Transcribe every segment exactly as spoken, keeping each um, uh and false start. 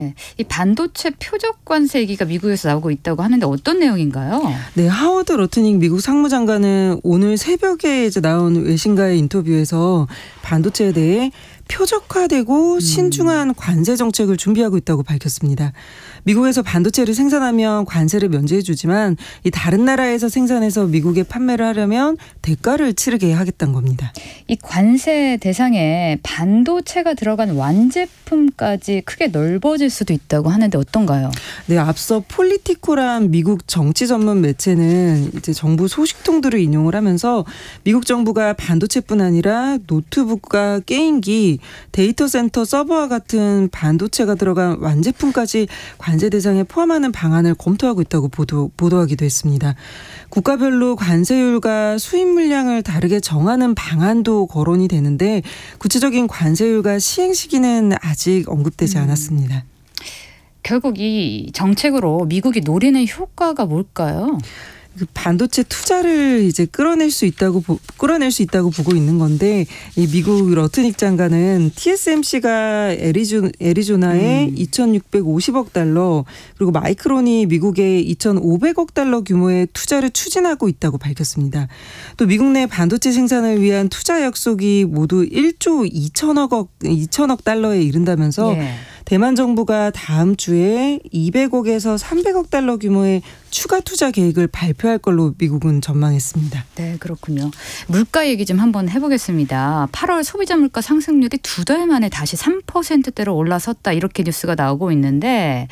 네, 이 반도체 표적 관세 얘기가 미국에서 나오고 있다고 하는데 어떤 내용인가요? 네, 하워드 로트닉 미국 상무장관은 오늘 새벽에 이제 나온 외신과의 인터뷰에서 반도체에 대해 표적화되고 신중한 관세 정책을 준비하고 있다고 밝혔습니다. 미국에서 반도체를 생산하면 관세를 면제해 주지만 이 다른 나라에서 생산해서 미국에 판매를 하려면 대가를 치르게 하겠다는 겁니다. 이 관세 대상에 반도체가 들어간 완제품까지 크게 넓어질 수도 있다고 하는데 어떤가요? 네, 앞서 폴리티코란 미국 정치 전문 매체는 이제 정부 소식통들을 인용을 하면서 미국 정부가 반도체뿐 아니라 노트북과 게임기, 데이터 센터 서버와 같은 반도체가 들어간 완제품까지 관세 대상에 포함하는 방안을 검토하고 있다고 보도, 보도하기도 했습니다. 국가별로 관세율과 수입 물량을 다르게 정하는 방안도 거론이 되는데 구체적인 관세율과 시행 시기는 아직 언급되지 음. 않았습니다. 결국 이 정책으로 미국이 노리는 효과가 뭘까요? 그 반도체 투자를 이제 끌어낼 수 있다고 보, 끌어낼 수 있다고 보고 있는 건데 이 미국 러트닉 장관은 티에스엠씨가 애리조, 애리조나에 음. 이천육백오십억 달러 그리고 마이크론이 미국에 이천오백억 달러 규모의 투자를 추진하고 있다고 밝혔습니다. 또 미국 내 반도체 생산을 위한 투자 약속이 모두 일조 이천억, 이천억 달러에 이른다면서 예. 대만 정부가 다음 주에 이백억에서 삼백억 달러 규모의 추가 투자 계획을 발표할 걸로 미국은 전망했습니다. 네, 그렇군요. 물가 얘기 좀 한번 해보겠습니다. 팔월 소비자 물가 상승률이 두 달 만에 다시 삼 퍼센트대로 올라섰다 이렇게 뉴스가 나오고 있는데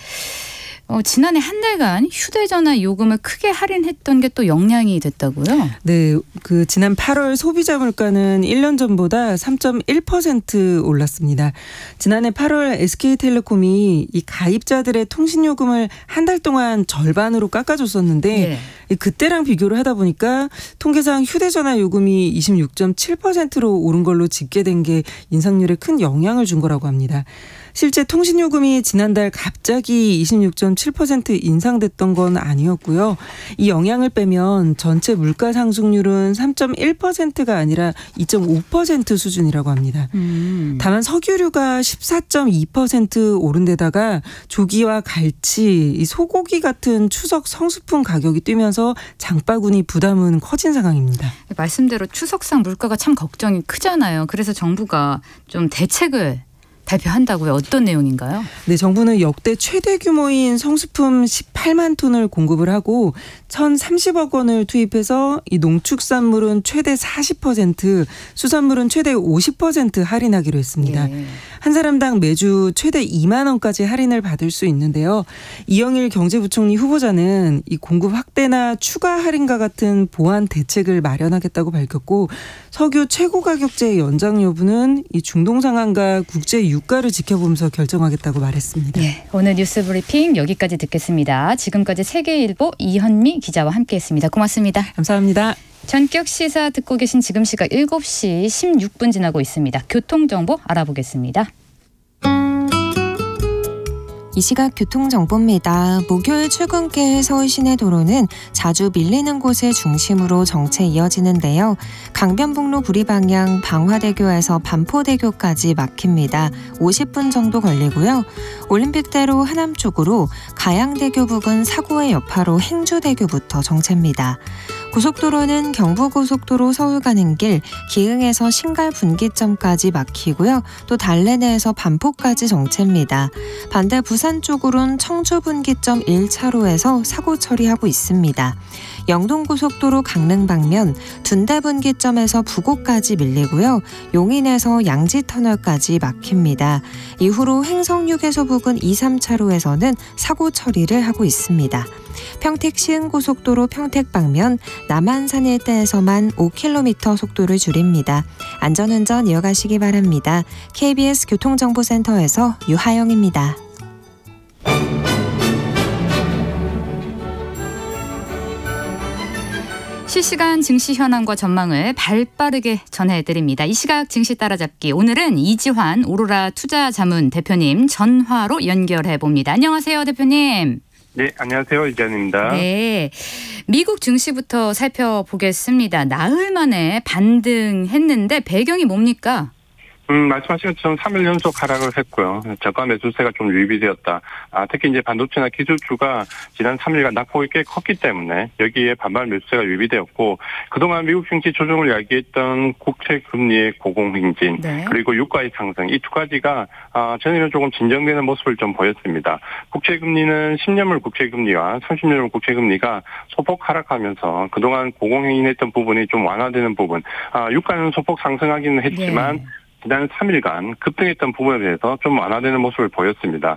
어, 지난해 한 달간 휴대전화 요금을 크게 할인했던 게 또 영향이 됐다고요? 네, 그 지난 팔월 소비자 물가는 일 년 전보다 삼 점 일 퍼센트 올랐습니다. 지난해 팔월 에스케이텔레콤이 이 가입자들의 통신 요금을 한 달 동안 절반으로 깎아줬었는데 네. 그때랑 비교를 하다 보니까 통계상 휴대전화 요금이 이십육 점 칠 퍼센트로 오른 걸로 집계된 게 인상률에 큰 영향을 준 거라고 합니다. 실제 통신요금이 지난달 갑자기 이십육 점 칠 퍼센트 인상됐던 건 아니었고요. 이 영향을 빼면 전체 물가 상승률은 삼 점 일 퍼센트가 아니라 이 점 오 퍼센트 수준이라고 합니다. 음. 다만 석유류가 십사 점 이 퍼센트 오른 데다가 조기와 갈치, 이 소고기 같은 추석 성수품 가격이 뛰면서 장바구니 부담은 커진 상황입니다. 말씀대로 추석상 물가가 참 걱정이 크잖아요. 그래서 정부가 좀 대책을 발표한다고요? 어떤 내용인가요? 네, 정부는 역대 최대 규모인 성수품 십팔만 톤을 공급을 하고 천삼십억 원을 투입해서 이 농축산물은 최대 사십 퍼센트, 수산물은 최대 오십 퍼센트 할인하기로 했습니다. 예. 한 사람당 매주 최대 이만 원까지 할인을 받을 수 있는데요. 이영일 경제부총리 후보자는 이 공급 확대나 추가 할인과 같은 보완 대책을 마련하겠다고 밝혔고 석유 최고 가격제 연장 여부는 이 중동 상황과 국제 유가를 지켜보면서 결정하겠다고 말했습니다. 네, 오늘 뉴스 브리핑 여기까지 듣겠습니다. 지금까지 세계일보 이현미 기자와 함께했습니다. 고맙습니다. 감사합니다. 전격 시사 듣고 계신 지금 시각 일곱 시 십육 분 지나고 있습니다. 교통정보 알아보겠습니다. 이 시각 교통정보입니다. 목요일 출근길 서울 시내 도로는 자주 밀리는 곳을 중심으로 정체 이어지는데요. 강변북로 부리방향 방화대교에서 반포대교까지 막힙니다. 오십 분 정도 걸리고요. 올림픽대로 하남 쪽으로 가양대교 부근 사고의 여파로 행주대교부터 정체입니다. 고속도로는 경부고속도로 서울 가는 길 기흥에서 신갈 분기점까지 막히고요. 또 달래내에서 반포까지 정체입니다. 반대 부산 쪽으로는 청주 분기점 일 차로에서 사고 처리하고 있습니다. 영동고속도로 강릉 방면 둔대 분기점에서 부곡까지 밀리고요. 용인에서 양지터널까지 막힙니다. 이후로 횡성휴게소 부근 이, 삼 차로에서는 사고 처리를 하고 있습니다. 평택 시흥고속도로 평택 방면 남한산 일대에서만 오 킬로미터 속도를 줄입니다. 안전운전 이어가시기 바랍니다. 케이비에스 교통정보센터에서 유하영입니다. 실시간 증시 현황과 전망을 발빠르게 전해드립니다. 이 시각 증시 따라잡기. 오늘은 이지환 오로라 투자자문 대표님 전화로 연결해봅니다. 안녕하세요, 대표님. 네, 안녕하세요. 이지환입니다. 네, 미국 증시부터 살펴보겠습니다. 나흘 만에 반등했는데 배경이 뭡니까? 음, 말씀하신 것처럼 삼 일 연속 하락을 했고요. 저가 매수세가 좀 유입이 되었다. 아, 특히 이제 반도체나 기술주가 지난 삼 일간 낙폭이 꽤 컸기 때문에 여기에 반발 매수세가 유입이 되었고, 그동안 미국 증시 조정을 야기했던 국채 금리의 고공행진, 네. 그리고 유가의 상승, 이 두 가지가 아, 전일은 조금 진정되는 모습을 좀 보였습니다. 국채 금리는 십 년물 국채 금리와 삼십 년물 국채 금리가 소폭 하락하면서 그동안 고공행진했던 부분이 좀 완화되는 부분, 아, 유가는 소폭 상승하기는 했지만 네. 지난 삼 일간 급등했던 부분에 대해서 좀 완화되는 모습을 보였습니다.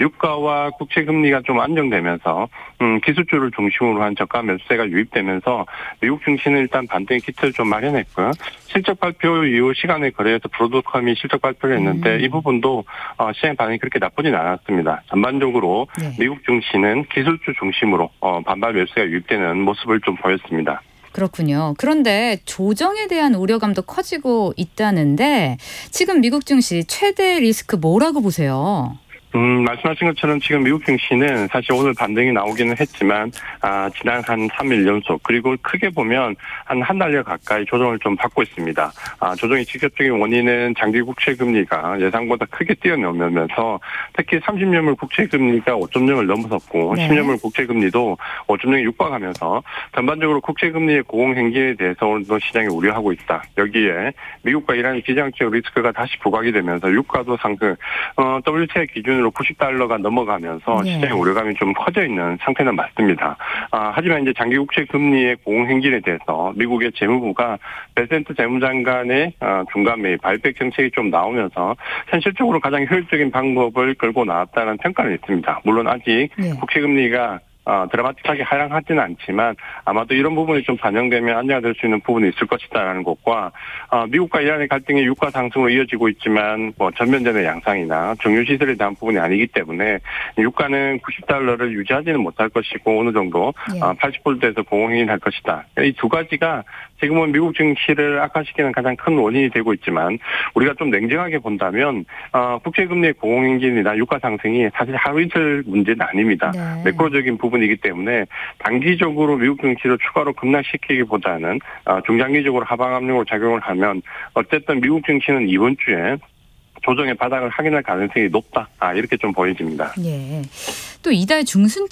유가와 국채 금리가 좀 안정되면서 음, 기술주를 중심으로 한 저가 매수세가 유입되면서 미국 증시는 일단 반등의 기틀을 좀 마련했고요. 실적 발표 이후 시간의 거래에서 브로드컴이 실적 발표를 했는데 음. 이 부분도 어, 시장 반응이 그렇게 나쁘진 않았습니다. 전반적으로 네. 미국 증시는 기술주 중심으로 어, 반발 매수세가 유입되는 모습을 좀 보였습니다. 그렇군요. 그런데 조정에 대한 우려감도 커지고 있다는데 지금 미국 증시 최대 리스크 뭐라고 보세요? 음, 말씀하신 것처럼 지금 미국 증시는 사실 오늘 반등이 나오기는 했지만, 아, 지난 한 삼 일 연속, 그리고 크게 보면 한 한 달여 가까이 조정을 좀 받고 있습니다. 아, 조정의 직접적인 원인은 장기 국채 금리가 예상보다 크게 뛰어넘으면서 특히 삼십 년물 국채 금리가 오 점 영을 넘어섰고, 네. 십 년물 국채 금리도 오 점 영에 육박하면서 전반적으로 국채 금리의 고공행진에 대해서 오늘도 시장이 우려하고 있다. 여기에 미국과 이란의 비정책 리스크가 다시 부각이 되면서 유가도 상승, 어, 더블유티아이 기준으로 구십 달러가 넘어가면서 네. 시장의 우려감이 좀 커져 있는 상태는 맞습니다. 아, 하지만 이제 장기 국채 금리의 고공행진에 대해서 미국의 재무부가 베센트 재무장관의 어, 중간 매입 발백 정책이 좀 나오면서 현실적으로 가장 효율적인 방법을 끌고 나왔다는 평가를 했습니다. 물론 아직 네. 국채 금리가 어, 드라마틱하게 하락하지는 않지만 아마도 이런 부분이 좀 반영되면 안정화될 수 있는 부분이 있을 것이다라는 것과 어, 미국과 이란의 갈등이 유가 상승으로 이어지고 있지만 뭐 전면전의 양상이나 정유시설에 대한 부분이 아니기 때문에 유가는 구십 달러를 유지하지는 못할 것이고 어느 정도 예. 어, 팔십 불대에서 고공행진할 것이다. 이 두 가지가 지금은 미국 증시를 악화시키는 가장 큰 원인이 되고 있지만 우리가 좀 냉정하게 본다면 어, 국채금리의 고공행진이나 유가 상승이 사실 하루 이틀 문제는 아닙니다. 네. 매크로적인 부분이기 때문에 단기적으로 미국 증시를 추가로 급락시키기보다는 어, 중장기적으로 하방 압력으로 작용을 하면 어쨌든 미국 증시는 이번 주에 조정의 바닥을 확인할 가능성이 높다. 아, 이렇게 좀 보여집니다. 예. 또 이달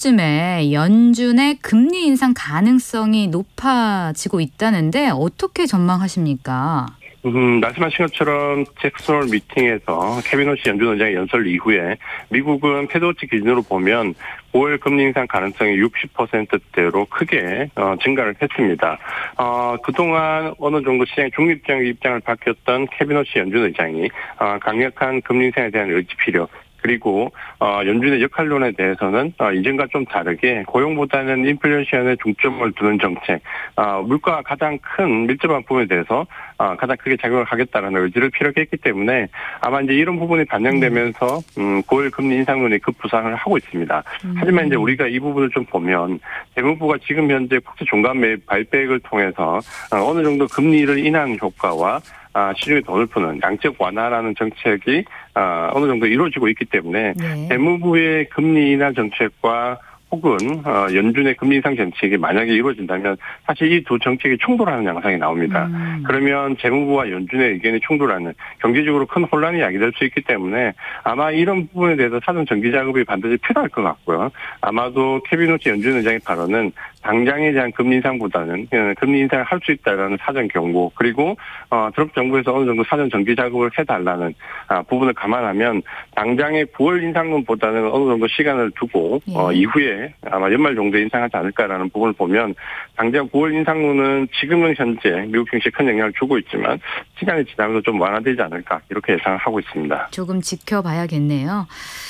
중순쯤에 연준의 금리 인상 가능성이 높아지고 있다는데 어떻게 전망하십니까? 음, 말씀하신 것처럼 잭슨 미팅에서 케빈 호시 연준 의장의 연설 이후에 미국은 패드워치 기준으로 보면 오월 금리 인상 가능성이 육십 퍼센트대로 크게 어, 증가를 했습니다. 어, 그동안 어느 정도 시장의 중립적인 입장을 밝혔던 케빈 호시 연준 의장이 어, 강력한 금리 인상에 대한 의지 필요, 그리고 어, 연준의 역할론에 대해서는 어, 이전과 좀 다르게 고용보다는 인플레이션에 중점을 두는 정책, 어, 물가가 가장 큰 밀접한 부분에 대해서 어, 가장 크게 작용을 하겠다는 의지를 피력했기 때문에 아마 이제 이런 부분이 반영되면서 음, 고일 금리 인상론이 급부상을 하고 있습니다. 음. 하지만 이제 우리가 이 부분을 좀 보면 재무부가 지금 현재 국채 종간 매입 발백을 통해서 어, 어느 정도 금리를 인하는 효과와 아, 시중에 돈을 푸는 양적 완화라는 정책이 아, 어느 정도 이루어지고 있기 때문에 네. 재무부의 금리 인하 정책과 혹은 어, 연준의 금리 인상 정책이 만약에 이루어진다면 사실 이 두 정책이 충돌하는 양상이 나옵니다. 음. 그러면 재무부와 연준의 의견이 충돌하는 경제적으로 큰 혼란이 야기될 수 있기 때문에 아마 이런 부분에 대해서 사전 정기 작업이 반드시 필요할 것 같고요. 아마도 케빈 호시 연준 의장의 발언은 당장에 대한 금리 인상보다는 금리 인상을 할 수 있다라는 사전 경고, 그리고 어, 트럼프 정부에서 어느 정도 사전 정기 작업을 해달라는 아, 부분을 감안하면 당장의 구월 인상론보다는 어느 정도 시간을 두고 예. 어, 이후에 아마 연말 정도에 인상하지 않을까라는 부분을 보면 당장 구월 인상론은 지금은 현재 미국 증시에 큰 영향을 주고 있지만 시간이 지나면서 좀 완화되지 않을까 이렇게 예상을 하고 있습니다. 조금 지켜봐야겠네요.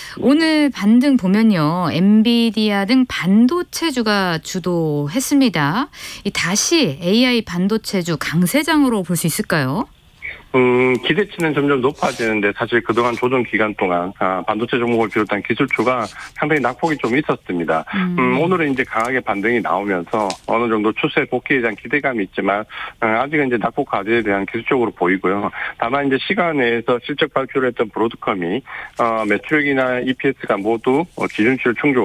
오늘 반등 보면요. 엔비디아 등 반도체주가 주도했습니다. 이 다시 에이아이 반도체주 강세장으로 볼 수 있을까요? 음, 기대치는 점점 높아지는데 사실 그동안 조정 기간 동안 아, 반도체 종목을 비롯한 기술주가 상당히 낙폭이 좀 있었습니다. 음. 음, 오늘은 이제 강하게 반등이 나오면서 어느 정도 추세 복귀에 대한 기대감이 있지만 어, 아직은 이제 낙폭 과제에 대한 기술적으로 보이고요. 다만 이제 시간 내에서 실적 발표를 했던 브로드컴이 어, 매출액이나 이피에스가 모두 어, 기준치를 충족.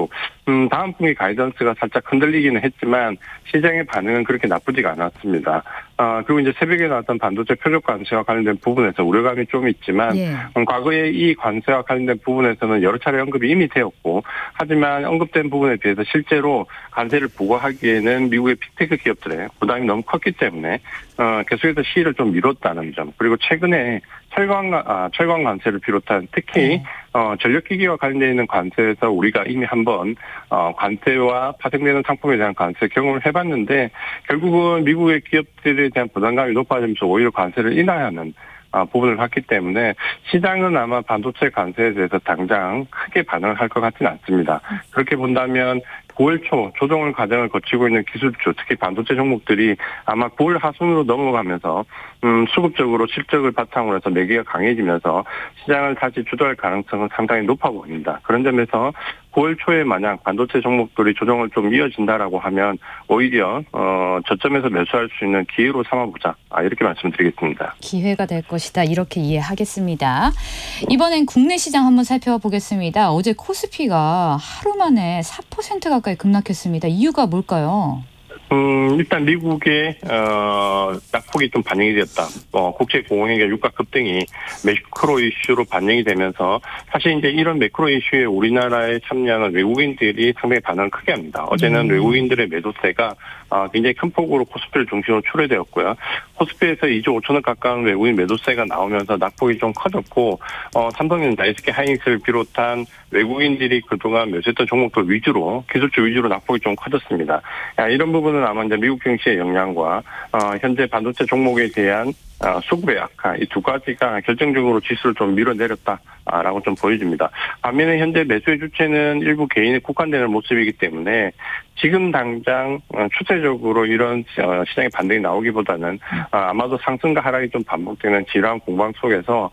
음, 다음 분기 가이던스가 살짝 흔들리기는 했지만 시장의 반응은 그렇게 나쁘지가 않았습니다. 아, 그리고 이제 새벽에 나왔던 반도체 표적 관세와 관련된 부분에서 우려감이 좀 있지만 예. 음, 과거에 이 관세와 관련된 부분에서는 여러 차례 언급이 이미 되었고 하지만 언급된 부분에 비해서 실제로 관세를 부과하기에는 미국의 빅테크 기업들의 부담이 너무 컸기 때문에 어, 계속해서 시일을 좀 미뤘다는 점, 그리고 최근에 철강, 아, 철강 관세를 비롯한 특히 네. 어, 전력기기와 관련되어 있는 관세에서 우리가 이미 한번 어, 관세와 파생되는 상품에 대한 관세 경험을 해봤는데 결국은 미국의 기업들에 대한 부담감이 높아지면서 오히려 관세를 인하하는 아, 부분을 봤기 때문에 시장은 아마 반도체 관세에 대해서 당장 크게 반응을 할 것 같지는 않습니다. 그렇게 본다면 구월 초 조정을 과정을 거치고 있는 기술주, 특히 반도체 종목들이 아마 구월 하순으로 넘어가면서 음, 수급적으로 실적을 바탕으로 해서 매기가 강해지면서 시장을 다시 주도할 가능성은 상당히 높아 보입니다. 그런 점에서 구월 초에 만약 반도체 종목들이 조정을 좀 이어진다라고 하면 오히려 어, 저점에서 매수할 수 있는 기회로 삼아보자. 아, 이렇게 말씀드리겠습니다. 기회가 될 것이다. 이렇게 이해하겠습니다. 이번엔 국내 시장 한번 살펴보겠습니다. 어제 코스피가 하루 만에 사 퍼센트 가까이 급락했습니다. 이유가 뭘까요? 음, 일단 미국의, 어, 낙폭이 좀 반영이 되었다. 어, 국제 공행의 유가 급등이 매크로 이슈로 반영이 되면서 사실 이제 이런 매크로 이슈에 우리나라에 참여하는 외국인들이 상당히 반응을 크게 합니다. 어제는 음. 외국인들의 매도세가 어, 굉장히 큰 폭으로 코스피를 중심으로 초래되었고요. 코스피에서 이조 오천억 가까운 외국인 매도세가 나오면서 낙폭이 좀 커졌고, 어, 삼성전자, 에스케이 하이닉스를 비롯한 외국인들이 그동안 매수했던 종목들 위주로, 기술주 위주로 낙폭이 좀 커졌습니다. 야, 이런 부분은 아마 이제 미국 증시의 영향과, 어, 현재 반도체 종목에 대한 어, 수급의 악화, 이 두 가지가 결정적으로 지수를 좀 밀어내렸다라고 좀 보여집니다. 반면에 현재 매수의 주체는 일부 개인에 국한되는 모습이기 때문에 지금 당장 추세적으로 이런 시장의 반등이 나오기보다는 아마도 상승과 하락이 좀 반복되는 지루한 공방 속에서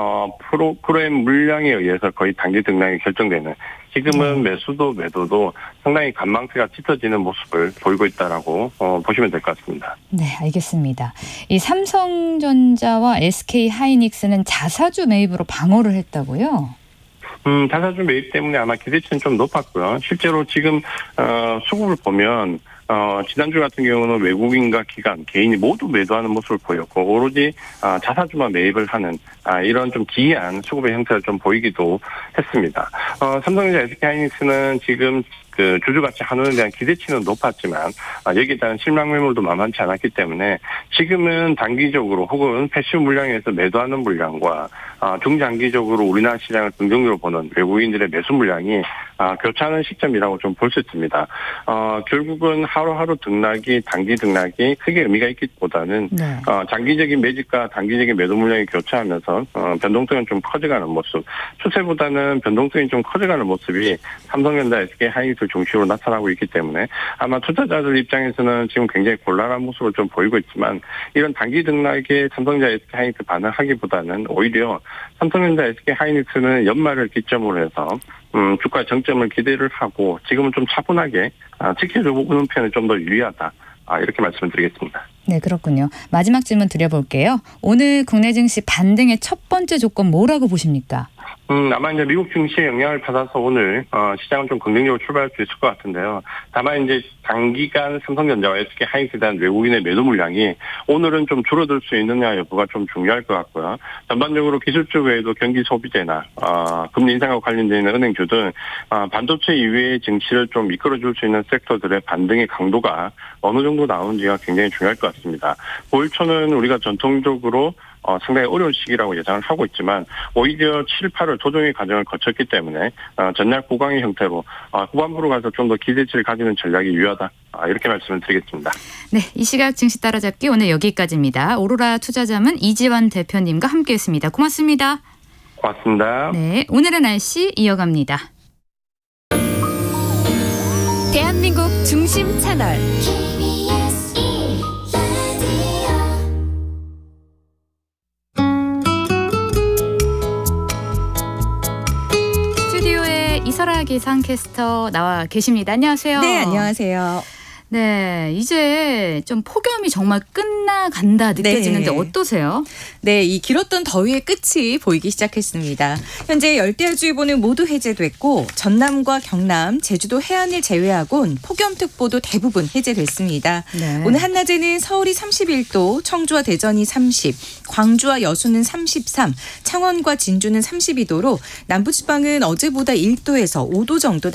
프로, 프로의 물량에 의해서 거의 단기 등락이 결정되는, 지금은 매수도 매도도 상당히 관망세가 짙어지는 모습을 보이고 있다라고 어, 보시면 될 것 같습니다. 네, 알겠습니다. 이 삼성전자와 에스케이 하이닉스는 자사주 매입으로 방어를 했다고요? 음, 자사주 매입 때문에 아마 기대치는 좀 높았고요. 실제로 지금 어, 수급을 보면 어, 지난주 같은 경우는 외국인과 기관, 개인이 모두 매도하는 모습을 보였고, 오로지, 아, 자사주만 매입을 하는, 아, 이런 좀 기이한 수급의 형태를 좀 보이기도 했습니다. 어, 삼성전자, 에스케이 하이닉스는 지금 그 주주가치 한원에 대한 기대치는 높았지만, 아, 여기에 따른 실망 매물도 만만치 않았기 때문에 지금은 단기적으로 혹은 패시브 물량에서 매도하는 물량과 아, 중장기적으로 우리나라 시장을 긍정적으로 보는 외국인들의 매수 물량이 아, 교차하는 시점이라고 좀 볼 수 있습니다. 어, 결국은 하루하루 등락이, 단기 등락이 크게 의미가 있기보다는 네. 어, 장기적인 매집과 단기적인 매도 물량이 교차하면서 어, 변동성은 좀 커져가는 모습, 추세보다는 변동성이 좀 커져가는 모습이 삼성전자, 에스케이 하이닉스 중심으로 나타나고 있기 때문에 아마 투자자들 입장에서는 지금 굉장히 곤란한 모습을 좀 보이고 있지만, 이런 단기 등락에 삼성전자, 에스케이 하이닉스 반응하기보다는 오히려 삼성전자, 에스케이 하이닉스는 연말을 기점으로 해서 음, 주가 정점을 기대를 하고 지금은 좀 차분하게 아, 지켜보는 편이 좀 더 유리하다. 아, 이렇게 말씀을 드리겠습니다. 네, 그렇군요. 마지막 질문 드려볼게요. 오늘 국내 증시 반등의 첫 번째 조건 뭐라고 보십니까? 음, 아마 이제 미국 증시의 영향을 받아서 오늘, 어, 시장은 좀 긍정적으로 출발할 수 있을 것 같은데요. 다만 이제 단기간 삼성전자와 에스케이 하이닉스에 대한 외국인의 매도 물량이 오늘은 좀 줄어들 수 있느냐 여부가 좀 중요할 것 같고요. 전반적으로 기술주 외에도 경기 소비재나, 어, 금리 인상과 관련되어 있는 은행주 등, 어, 반도체 이외의 증시를 좀 이끌어줄 수 있는 섹터들의 반등의 강도가 어느 정도 나오는지가 굉장히 중요할 것 같습니다. 구월 초는 우리가 전통적으로 어, 상당히 어려운 시기라고 예상을 하고 있지만 오히려 칠, 팔월 조정의 과정을 거쳤기 때문에 어, 전략 보강의 형태로 어, 후반부로 가서 좀 더 기대치를 가지는 전략이 유효하다. 아, 이렇게 말씀을 드리겠습니다. 네, 이 시각 증시 따라잡기 오늘 여기까지입니다. 오로라 투자자문 이지환 대표님과 함께했습니다. 고맙습니다. 고맙습니다. 네, 오늘의 날씨 이어갑니다. 대한민국 중심 채널 스튜디오에 이설아 기상캐스터 나와 계십니다. 안녕하세요. 네, 안녕하세요. 네, 이제 좀 폭염이 정말 끝나간다 느껴지는데 네. 어떠세요? 네, 이 길었던 더위의 끝이 보이기 시작했습니다. 현재 열대야주의보는 모두 해제됐고 전남과 경남, 제주도 해안을 제외하곤 폭염특보도 대부분 해제됐습니다. 네. 오늘 한낮에는 서울이 삼십일 도, 청주와 대전이 삼십, 광주와 여수는 삼십삼, 창원과 진주는 삼십이 도로 남부지방은 어제보다 일 도에서 오 도 정도